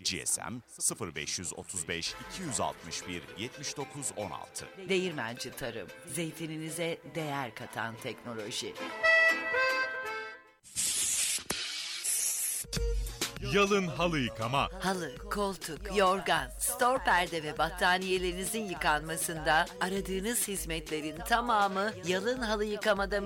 GSM 0535 261 7916. Değirmenci Tarım, zeytininize değer katan teknoloji. Yalın halı yıkama. Halı, koltuk, yorgan, stor perde ve battaniyelerinizin yıkanmasında aradığınız hizmetlerin tamamı Yalın Halı Yıkama'da